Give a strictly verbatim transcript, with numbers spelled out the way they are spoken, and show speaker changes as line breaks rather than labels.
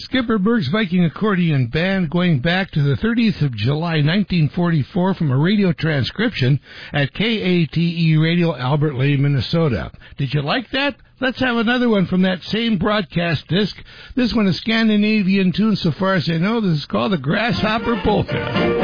Skipper Berg's Viking Accordion Band, going back to the thirtieth of July, nineteen forty-four, from a radio transcription at K A T E Radio, Albert Lea, Minnesota. Did you like that? Let's have another one from that same broadcast disc. This one is Scandinavian tune so far as I know. This is called the Grasshopper Polka.